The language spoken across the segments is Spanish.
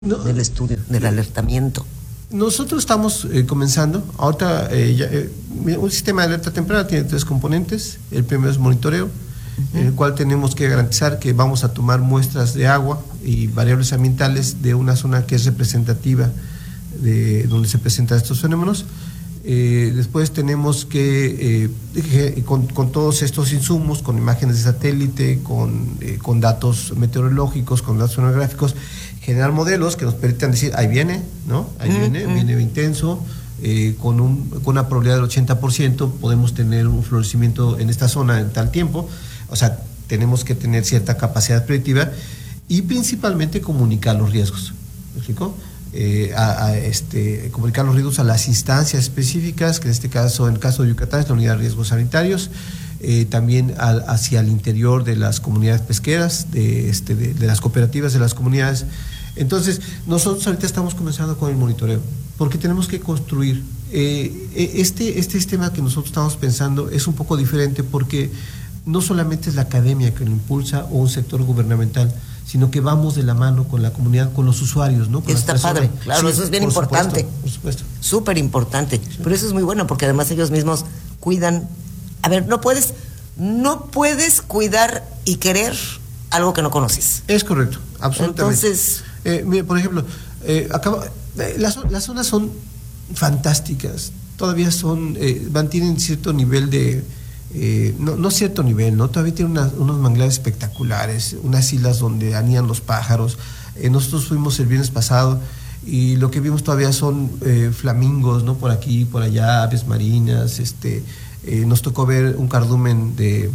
del estudio, del alertamiento? Nosotros estamos comenzando. Ahorita un sistema de alerta temprana tiene 3 componentes. El primero es monitoreo, en el cual tenemos que garantizar que vamos a tomar muestras de agua y variables ambientales de una zona que es representativa de donde se presentan estos fenómenos. Después tenemos que, con todos estos insumos, con imágenes de satélite, con datos meteorológicos, con datos sonográficos, generar modelos que nos permitan decir, ahí viene, ¿no? Ahí viene intenso, con una probabilidad del 80% podemos tener un florecimiento en esta zona en tal tiempo. O sea, tenemos que tener cierta capacidad predictiva y principalmente comunicar los riesgos. ¿Me explico? Comunicar los riesgos a las instancias específicas, que en este caso, en el caso de Yucatán, es la unidad de riesgos sanitarios, también hacia el interior de las comunidades pesqueras, de las cooperativas de las comunidades. Entonces, nosotros ahorita estamos comenzando con el monitoreo, porque tenemos que construir. Este sistema que nosotros estamos pensando es un poco diferente, porque no solamente es la academia que lo impulsa o un sector gubernamental, sino que vamos de la mano con la comunidad, con los usuarios, ¿no? Con está padre, claro, sí, eso es bien importante. Por supuesto. Súper importante. Sí. Pero eso es muy bueno, porque además ellos mismos cuidan. A ver, no puedes cuidar y querer algo que no conoces. Es correcto, absolutamente. Entonces, mira, por ejemplo, las zonas son fantásticas, todavía mantienen cierto nivel de, no cierto nivel, ¿no? Todavía tienen unos manglares espectaculares, unas islas donde anían los pájaros. Nosotros fuimos el viernes pasado y lo que vimos todavía son flamingos, ¿no? Por aquí, por allá, aves marinas. Nos tocó ver un cardumen de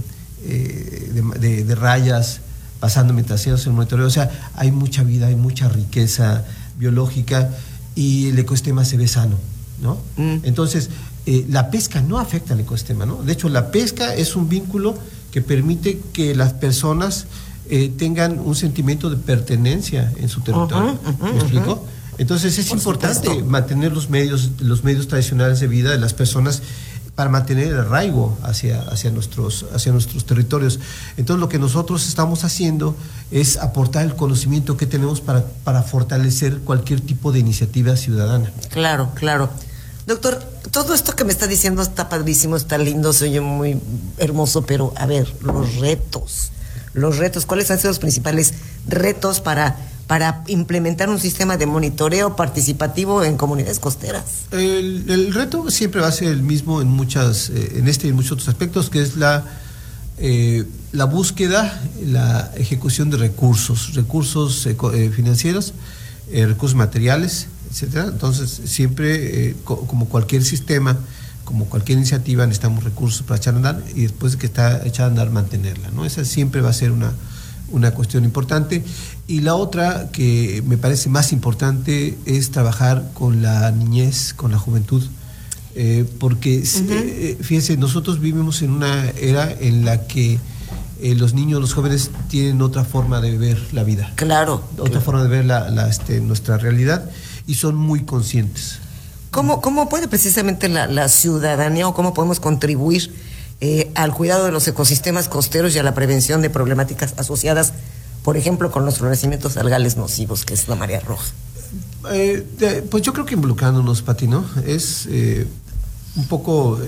rayas pasando mientras hacíamos el monitoreo. O sea, hay mucha vida, hay mucha riqueza biológica y el ecosistema se ve sano, ¿no? Entonces, la pesca no afecta al ecosistema, ¿no? De hecho, la pesca es un vínculo que permite que las personas tengan un sentimiento de pertenencia en su territorio. ¿Me explico? Entonces, es importante mantener los medios tradicionales de vida de las personas para mantener el arraigo hacia nuestros territorios. Entonces, lo que nosotros estamos haciendo es aportar el conocimiento que tenemos para fortalecer cualquier tipo de iniciativa ciudadana. Claro, claro. Doctor, todo esto que me está diciendo está padrísimo, está lindo, se oye muy hermoso, pero a ver, los retos, ¿cuáles han sido los principales retos para implementar un sistema de monitoreo participativo en comunidades costeras? El reto siempre va a ser el mismo en este y en muchos otros aspectos, que es la búsqueda, la ejecución de recursos financieros, recursos materiales, etcétera. Entonces, siempre, como cualquier sistema, como cualquier iniciativa, necesitamos recursos para echar a andar y después de que está echada a andar, mantenerla, ¿no? Esa siempre va a ser una cuestión importante. Y la otra que me parece más importante es trabajar con la niñez, con la juventud, porque fíjense, nosotros vivimos en una era en la que los niños, los jóvenes tienen otra forma de ver la vida. Claro. Otra forma de ver nuestra realidad y son muy conscientes. ¿Cómo puede precisamente la ciudadanía o cómo podemos contribuir al cuidado de los ecosistemas costeros y a la prevención de problemáticas asociadas, por ejemplo, con los florecimientos algales nocivos, que es la marea roja? Pues yo creo que involucrándonos, Pati, ¿no? Es un poco...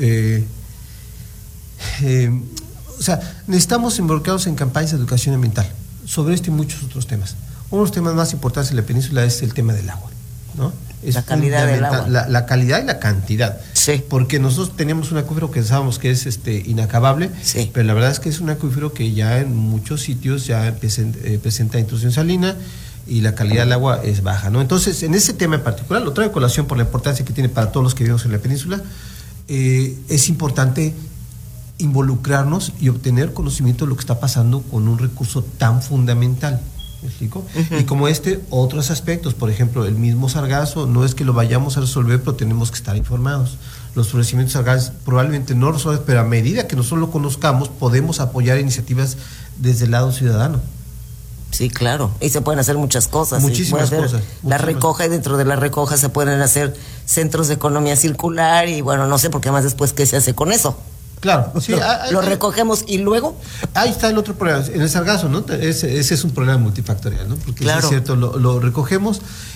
o sea, necesitamos involucrarnos en campañas de educación ambiental sobre este y muchos otros temas. Uno de los temas más importantes en la península es el tema del agua, ¿no? Es la calidad del agua. La calidad y la cantidad. Sí. Porque nosotros teníamos un acuífero que pensábamos que es inacabable, sí, pero la verdad es que es un acuífero que ya en muchos sitios ya presenta intrusión salina y la calidad del agua es baja, ¿no? Entonces, en ese tema en particular, lo traigo a colación por la importancia que tiene para todos los que vivimos en la península. Es importante involucrarnos y obtener conocimiento de lo que está pasando con un recurso tan fundamental. ¿Me explico? Y como otros aspectos, por ejemplo, el mismo sargazo, no es que lo vayamos a resolver, pero tenemos que estar informados. Los florecimientos sargazos probablemente no lo resuelven, pero a medida que nosotros lo conozcamos, podemos apoyar iniciativas desde el lado ciudadano. Sí, claro, y se pueden hacer muchas cosas. Muchísimas cosas. La recoja, y dentro de la recoja se pueden hacer centros de economía circular y bueno, no sé por qué más después qué se hace con eso. Claro, sí, lo recogemos y luego. Ahí está el otro problema, en el sargazo, ¿no? Ese es un problema multifactorial, ¿no? Porque Claro. es cierto, lo recogemos